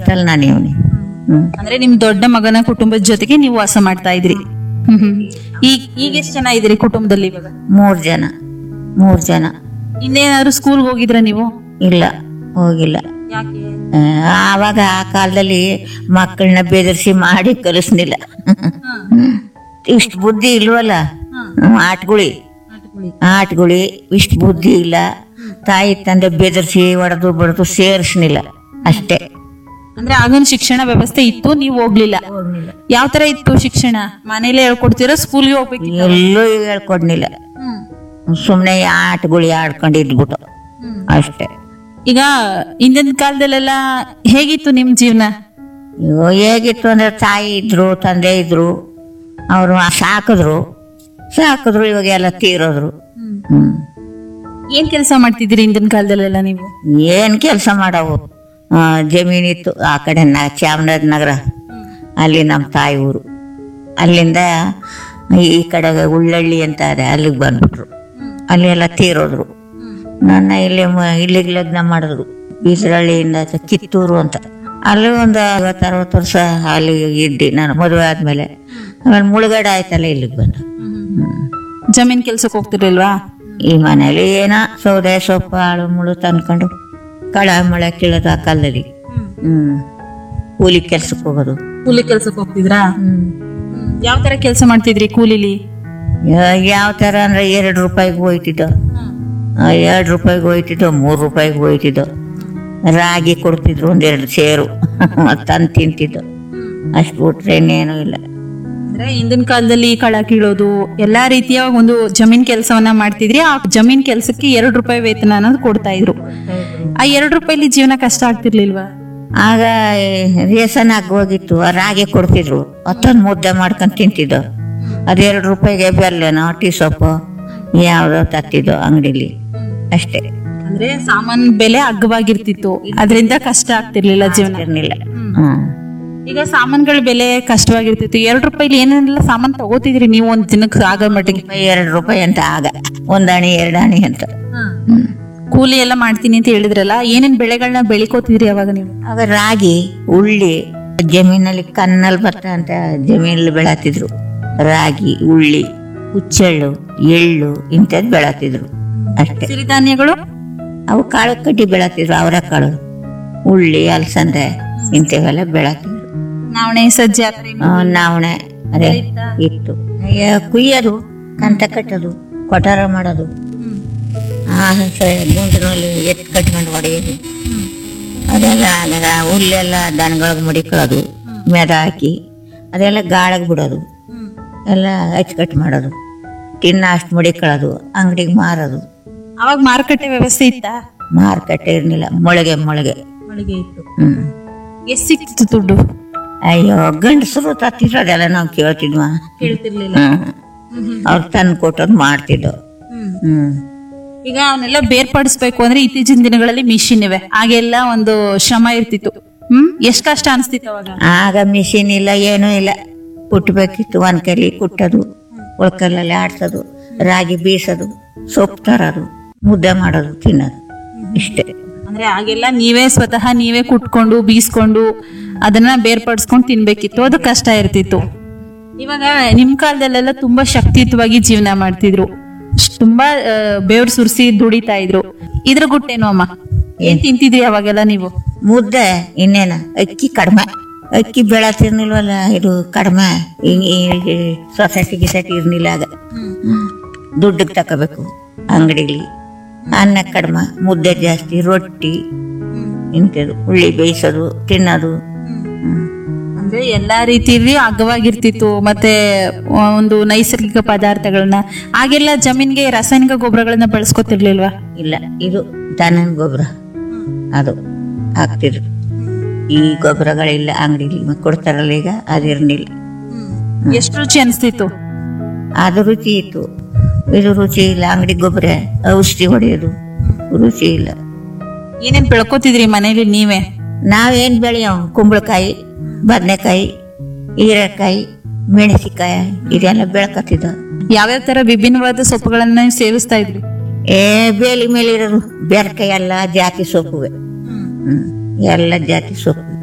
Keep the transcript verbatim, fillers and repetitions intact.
ಗೊತ್ತಲ್ಲ ನಾನು ಇವನಿ. ಹ್ಮ್ ಅಂದ್ರೆ ನಿಮ್ ದೊಡ್ಡ ಮಗನ ಕುಟುಂಬದ ಜೊತೆಗೆ ನೀವು ವಾಸ ಮಾಡ್ತಾ ಇದ್ರಿ. ಹ್ಮ್ ಹ್ಮ್ ಈಗ ಈಗ ಎಷ್ಟು ಜನ ಇದ್ದೀರಿ ಕುಟುಂಬದಲ್ಲಿ ಇವಾಗ? ಮೂರ್ ಜನ ಮೂರ್ ಜನ ಇನ್ನೇನಾದ್ರು ಸ್ಕೂಲ್ ಹೋಗಿದ್ರ ನೀವು? ಇಲ್ಲ, ಹೋಗಿಲ್ಲ. ಯಾಕೆ? ಆ, ಆವಾಗ ಆ ಕಾಲದಲ್ಲಿ ಮಕ್ಕಳನ್ನ ಬೆದರ್ಸಿ ಮಾಡಿ ಕಲಿಸ್ನಿಲ್ಲ. ಇಷ್ಟ ಬುದ್ಧಿ ಇಲ್ವಲ್ಲ. ಆಟ್ಗುಳಿ ಆಟ್ಗುಳಿ ಇಷ್ಟ ಬುದ್ಧಿ ಇಲ್ಲ. ತಾಯಿ ತಂದೆ ಬೆದರ್ಸಿ ಹೊಡೆದು ಬಡದು ಸೇರಿಸ್ನಿಲ್ಲ ಅಷ್ಟೇ. ಅಂದ್ರೆ ಆಗಿನ ಶಿಕ್ಷಣ ವ್ಯವಸ್ಥೆ ಇತ್ತು, ನೀವು ಹೋಗ್ಲಿಲ್ಲ. ಯಾವ ತರ ಇತ್ತು ಶಿಕ್ಷಣ? ಮನೇಲೆ ಹೇಳ್ಕೊಡ್ತೀರಾ, ಸ್ಕೂಲ್ಗೆ ಹೋಗ್ಬೇಕಿತ್ತು? ಎಲ್ಲೂ ಹೇಳ್ಕೊಡ್ನಿಲ್ಲ. ಸುಮ್ನೆ ಆಟಗುಳಿ ಆಡ್ಕೊಂಡು ಇದ್ಬಿಟ್ಟು ಅಷ್ಟೇ. ಈಗ ಹಿಂದಿನ ಕಾಲದಲ್ಲೆಲ್ಲ ಹೇಗಿತ್ತು ನಿಮ್ ಜೀವನ? ಅಯ್ಯೋ, ಹೇಗಿತ್ತು ಅಂದ್ರೆ ತಾಯಿ ಇದ್ರು, ತಂದೆ ಇದ್ರು, ಅವರು ಸಾಕಿದ್ರು ಸಾಕಿದ್ರು ಇವಾಗ ಎಲ್ಲ ತೀರೋದ್ರು. ಹ್ಮ್ ಏನ್ ಕೆಲಸ ಮಾಡ್ತಿದ್ದೀರಿ ಹಿಂದಿನ ಕಾಲದಲ್ಲೆಲ್ಲ ನೀವು? ಏನ್ ಕೆಲಸ ಮಾಡವು? ಆ, ಜಮೀನಿತ್ತು ಆ ಕಡೆ ನ ಚಾಮರಾಜನಗರ, ಅಲ್ಲಿ ನಮ್ಮ ತಾಯಿ ಊರು. ಅಲ್ಲಿಂದ ಈ ಕಡೆ ಉಳ್ಳಳ್ಳಿ ಅಂತ ಇದೆ, ಅಲ್ಲಿಗೆ ಬಂದ್ಬಿಟ್ರು. ಅಲ್ಲಿ ಎಲ್ಲ ತೀರೋದ್ರು. ನನ್ನ ಇಲ್ಲಿ ಇಲ್ಲಿಗೆ ಲಗ್ನ ಮಾಡಿದ್ರು, ಬೀಸರಳ್ಳಿಯಿಂದ ಕಿತ್ತೂರು ಅಂತ. ಅಲ್ಲಿ ಒಂದು ಐವತ್ತು ಅರವತ್ತು ವರ್ಷ ಅಲ್ಲಿ ಇದ್ದಿ ನಾನು ಮದುವೆ ಆದ್ಮೇಲೆ. ಆಮೇಲೆ ಮುಳುಗಡೆ ಆಯ್ತಲ್ಲ ಇಲ್ಲಿಗೆ ಬಂದು. ಜಮೀನ್ ಕೆಲ್ಸಕ್ಕೆ ಹೋಗ್ತಿರ್ಲಿಲ್ವಾ? ಈ ಮನೇಲಿ ಏನ ಸೌದೆ ಸೊಪ್ಪು ಆಳು ಮುಳು ತಂದ್ಕೊಂಡು ಕಳ ಮಳೆ ಕೀಳೋದು ಆ ಕಾಲದಲ್ಲಿ. ಹ್ಮ್ ಕೂಲಿ ಕೆಲ್ಸಕ್ಕೆ ಹೋಗೋದು. ಕೂಲಿ ಕೆಲ್ಸಕ್ಕೆ ಹೋಗ್ತಿದ್ರಾ? ಹ್ಮ್ ಯಾವ ತರ ಕೆಲಸ ಮಾಡ್ತಿದ್ರಿ ಕೂಲಿಲಿ? ಯಾವ ತರ ಅಂದ್ರೆ ಎರಡು ರೂಪಾಯಿಗೆ ಹೋಯ್ತಿದ್ದೋ, ಎರಡು ರೂಪಾಯಿಗೆ ಹೋಯ್ತಿದ್ದೋ, ಮೂರು ರೂಪಾಯಿಗೆ ಹೋಯ್ತಿದ್ದೋ. ರಾಗಿ ಕೊಡ್ತಿದ್ರು ಒಂದೆರಡು ಸೇರು ತಂದು ತಿಂತಿದ್ದು, ಅಷ್ಟು ಬಿಟ್ರೆ ಇನ್ನೇನು ಇಲ್ಲ. ಅಂದ್ರೆ ಹಿಂದಿನ ಕಾಲದಲ್ಲಿ ಕಳ ಕೀಳೋದು ಎಲ್ಲಾ ರೀತಿಯ ಒಂದು ಜಮೀನ್ ಕೆಲಸವನ್ನ ಮಾಡ್ತಿದ್ರಿ. ಆ ಜಮೀನ್ ಕೆಲ್ಸಕ್ಕೆ ಎರಡು ರೂಪಾಯಿ ವೇತನ ಅನ್ನೋದು ಕೊಡ್ತಾ ಇದ್ರು. ಆ ಎರಡು ರೂಪಾಯಿಲಿ ಜೀವನ ಕಷ್ಟ ಆಗ್ತಿರ್ಲಿಲ್ವಾ? ಆಗ ರೇಷನ್ ಆಗಿ ಹೋಗಿತ್ತು, ರಾಗಿ ಕೊಡ್ತಿದ್ರು, ಹೊತ್ತೊಂದು ಮುದ್ದೆ ಮಾಡ್ಕೊಂಡು ತಿಂತಿದ್ದೋ. ಅದೆರಡು ರೂಪಾಯಿಗೆ ಬೆಲ್ಲನೋ ಟೀ ಸೊಪ್ಪು ಯಾವ್ದೋ ತತ್ತಿದ್ದೋ ಅಂಗಡಿಲಿ ಅಷ್ಟೇ. ಅಂದ್ರೆ ಸಾಮಾನ್ ಬೆಲೆ ಅಗ್ಗವಾಗಿರ್ತಿತ್ತು, ಅದರಿಂದ ಕಷ್ಟ ಆಗ್ತಿರ್ಲಿಲ್ಲ ಜೀವನ. ಇರ್ಲಿಲ್ಲ. ಹ್ಮ್ ಈಗ ಸಾಮಾನ್ಗಳ ಬೆಲೆ ಕಷ್ಟವಾಗಿರ್ತಿತ್ತು. ಎರಡು ರೂಪಾಯಿಲಿ ಏನೇನೆಲ್ಲ ಸಾಮಾನ್ ತಗೋತಿದ್ರಿ ನೀವು ಒಂದ್ ದಿನಕ್ಕೆ ಆಗೋ ಮಟ್ಟಿಗೆ? ಎರಡು ರೂಪಾಯಿ ಅಂತ ಆಗ ಒಂದಾಣಿ ಎರಡಾಣಿ ಅಂತ. ಹ್ಮ್ ಕೂಲಿ ಎಲ್ಲ ಮಾಡ್ತೀನಿ ಅಂತ ಹೇಳಿದ್ರಲ್ಲ, ಏನೇನ್ ಬೆಳೆಗಳನ್ನ ಬೆಳಿಕೋತಿದ್ರಿ ಅವಾಗ ನೀವು? ಆಗ ರಾಗಿ, ಉಳ್ಳಿ, ಜಮೀನಲ್ಲಿ ಕನ್ನಲ್ ಭತ್ತ ಅಂತ ಜಮೀನಲ್ಲಿ ಬೆಳತಿದ್ರು. ರಾಗಿ, ಉಳ್ಳಿ, ಹುಚ್ಚೆಳ್ಳು, ಎಳ್ಳು ಇಂಥದ್ದು ಬೆಳತಿದ್ರು ಅಷ್ಟೇ. ಸಿರಿಧಾನ್ಯಗಳು ಅವು ಕಾಳು ಕಡ್ಡಿ ಬೆಳತಿದ್ರು, ಅವರ ಕಾಳು, ಉಳ್ಳಿ, ಅಲಸಂದೆ ಇಂಥವೆಲ್ಲ ಬೆಳತಿದ್ರು. ನವಣೆ, ಸಜ್ಜೆ ಆ ಥರ ಏನು? ನಾವಣೆ ಅದೇ ಇತ್ತು. ಅಯ್ಯ, ಕುಯ್ಯೋದು, ಕಂತ ಕಟ್ಟೋದು, ಕೊಟಾರ ಮಾಡೋದು, ಆ ಗುಂಡಿನಲ್ಲಿ ಎತ್ತು ಕಟ್ಕೊಂಡು ಹೊಡೆಯೋದು, ಅದೆಲ್ಲ ಆಗ ಹುಲ್ಲೆಲ್ಲ ದನಗಳಿಗೆ ಮಡಿಕೊಳ್ಳೋದು, ಮೆದ ಹಾಕಿ ಅದೆಲ್ಲ ಗಾಳಗ್ ಬಿಡೋದು, ಎಲ್ಲ ಅಚ್ಚುಕಟ್ಟು ಮಾಡೋದು, ತಿನ್ನ ಅಷ್ಟು ಮಡಿಕೊಳ್ಳೋದು, ಅಂಗಡಿಗೆ ಮಾರೋದು. ಅವಾಗ ಮಾರುಕಟ್ಟೆ ವ್ಯವಸ್ಥೆ ಇತ್ತಾ? ಮಾರುಕಟ್ಟೆ ಇರ್ಲಿಲ್ಲ, ಮೊಳಗೆ ಮೊಳಗೆ ಮೊಳಗೆ ಇತ್ತು. ಹ್ಮ್ ಎಷ್ಟ್ ಸಿಕ್ತಿತ್ತು ದುಡ್ಡು? ಅಯ್ಯೋ, ಗಂಡಸರು ತತ್ತಿರೋದೆಲ್ಲ ನಾವು ಕೇಳ್ತಿದ್ವ? ಕೇಳ್ತಿರ್ಲಿಲ್ಲ. ಹ್ಮ್ ಅವ್ರು ತಂದು ಕೊಟ್ಟೋದು ಮಾಡ್ತಿದ್ದೋ. ಹ್ಮ್ ಈಗ ಅವನ್ನೆಲ್ಲ ಬೇರ್ಪಡಿಸ್ಬೇಕು ಅಂದ್ರೆ ಇತ್ತೀಚಿನ ದಿನಗಳಲ್ಲಿ ಮಿಷಿನ್ ಇವೆ, ಆಗೆಲ್ಲ ಒಂದು ಶ್ರಮ ಇರ್ತಿತ್ತು. ಹ್ಮ್ ಎಷ್ಟ್ ಕಷ್ಟ ಅನ್ಸ್ತಿತ್ತು ಅವಾಗ? ಆಗ ಮಿಷಿನ್ ಇಲ್ಲ, ಏನೂ ಇಲ್ಲ. ಕುಟ್ಟಬೇಕಿತ್ತು, ಒಂದ್ ಕೈಲಿ ಕುಟ್ಟೋದು, ಒಳ್ಕಲ್ಲಲ್ಲಿ ಆಡ್ಸೋದು, ರಾಗಿ ಬೀಸೋದು, ಸೊಪ್ಪು ತರೋದು, ಮುದ್ದೆ ಮಾಡೋದು, ತಿನ್ನೋದು, ಇಷ್ಟೇ. ಅಂದ್ರೆ ಆಗೆಲ್ಲ ನೀವೇ ಸ್ವತಃ ನೀವೇ ಕುಟ್ಕೊಂಡು ಬೀಸ್ಕೊಂಡು ಅದನ್ನ ಬೇರ್ಪಡಿಸ್ಕೊಂಡು ತಿನ್ಬೇಕಿತ್ತು, ಅದು ಕಷ್ಟ ಇರ್ತಿತ್ತು. ಇವಾಗ ನಿಮ್ ಕಾಲದಲ್ಲೆಲ್ಲ ತುಂಬಾ ಶಕ್ತಿಯುತವಾಗಿ ಜೀವನ ಮಾಡ್ತಿದ್ರು, ತುಂಬಾ ಬೇವ್ರು ಸುರಿಸಿ ದುಡಿತಾ ಇದ್ರು. ಇದ್ರ ಗುಟ್ಟೇನು ಅಮ್ಮ? ಏನ್ ತಿಂತಿದ್ರಿ ಅವಾಗೆಲ್ಲ ನೀವು? ಮುದ್ದೆ, ಇನ್ನೇನ ಅಕ್ಕಿ ಕಡಿಮೆ, ಅಕ್ಕಿ ಬೆಳತಿರ್ನಿಲ್ವಲ್ಲ, ಇದು ಕಡಿಮೆ. ಸೊಸೈಟಿ ಗಿಸೈಟಿ ಇರ್ನಿಲ್ಲ ಆಗ. ದುಡ್ಡಿಗೆ ತಕೋಬೇಕು ಅಂಗಡಿಲಿ. ಅನ್ನ ಕಡಿಮೆ, ಮುದ್ದೆ ಜಾಸ್ತಿ, ರೊಟ್ಟಿ ಇಂಥದ್ದು, ಉಳ್ಳಿ ಬೇಯಿಸೋದು, ತಿನ್ನೋದು. ಅಂದ್ರೆ ಎಲ್ಲಾ ರೀತಿಯಲ್ಲಿ ಅಗ್ಗವಾಗಿರ್ತಿತ್ತು. ಮತ್ತೆ ಒಂದು ನೈಸರ್ಗಿಕ ಪದಾರ್ಥಗಳನ್ನ, ಆಗೆಲ್ಲ ಜಮೀನ್ಗೆ ರಾಸಾಯನಿಕ ಗೊಬ್ಬರಗಳನ್ನ ಬಳಸ್ಕೊತಿರ್ಲಿಲ್ವಾ? ಇಲ್ಲ, ಇದು ದನದ ಗೊಬ್ಬರ ಅದು ಹಾಕ್ತಿದ್ರು. ಈ ಗೊಬ್ಬರಗಳಿಲ್ಲ, ಅಂಗಡಿಲಿ ಕೊಡ್ತಾರಲ್ಲ ಈಗ, ಅದಿರ್ನಿಲ್ಲ. ಎಷ್ಟು ರುಚಿ ಅನಿಸ್ತಿತ್ತು? ಅದು ರುಚಿ ಇತ್ತು, ಇದು ರುಚಿ ಇಲ್ಲ. ಅಂಗಡಿ ಗೊಬ್ಬರ ಔಷಧಿ ಹೊಡೆಯೋದು, ರುಚಿ ಇಲ್ಲ. ಏನೇನ್ ಬೆಳ್ಕೋತಿದ್ರಿ ಮನೇಲಿ ನೀವೇ? ನಾವೇನ್ ಬೆಳೆಯೋ, ಕುಂಬಳಕಾಯಿ, ಬದನೆಕಾಯಿ, ಹೀರೆಕಾಯಿ, ಮೆಣಸಿಕಾಯಿ ಇದೆಲ್ಲ ಬೆಳ್ಕತ್ತಿದ್ದ. ಯಾವ್ಯಾವ ತರ ವಿಭಿನ್ನವಾದ ಸೊಪ್ಪುಗಳನ್ನ ಸೇವಿಸ್ತಾ ಇದ್ರಿ? ಏ ಬೇಲಿ ಮೇಲೆ ಇರೋದು ಬೆರಕೆ ಎಲ್ಲ ಜಾತಿ ಸೊಪ್ಪುವೆ. ಹ್ಮ್ ಎಲ್ಲ ಜಾತಿ ಸೊಪ್ಪು.